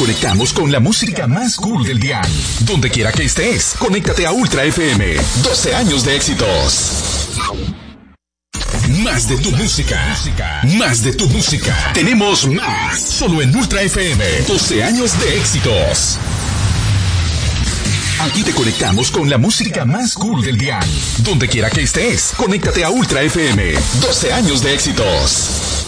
conectamos con la música más cool del dial. Donde quiera que estés, conéctate a Ultra FM. 12 años de éxitos. Más de tu música. Más de tu música. Tenemos más. Solo en Ultra FM. 12 años de éxitos. Aquí te conectamos con la música más cool del dial. Donde quiera que estés, conéctate a Ultra FM. 12 años de éxitos.